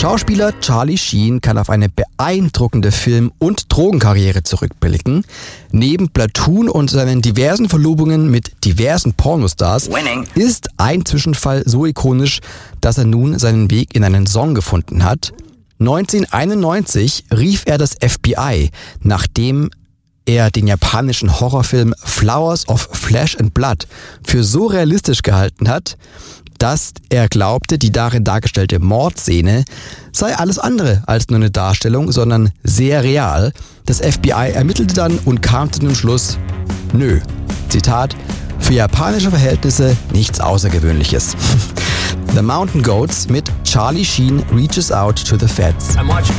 Schauspieler Charlie Sheen kann auf eine beeindruckende Film- und Drogenkarriere zurückblicken. Neben Platoon und seinen diversen Verlobungen mit diversen Pornostars ist ein Zwischenfall so ikonisch, dass er nun seinen Weg in einen Song gefunden hat. 1991 rief er das FBI, nachdem er den japanischen Horrorfilm Flowers of Flesh and Blood für so realistisch gehalten hat, dass er glaubte, die darin dargestellte Mordszene sei alles andere als nur eine Darstellung, sondern sehr real. Das FBI ermittelte dann und kam zu dem Schluss, nö, Zitat, für japanische Verhältnisse nichts Außergewöhnliches. The Mountain Goats mit Charlie Sheen reaches out to the feds.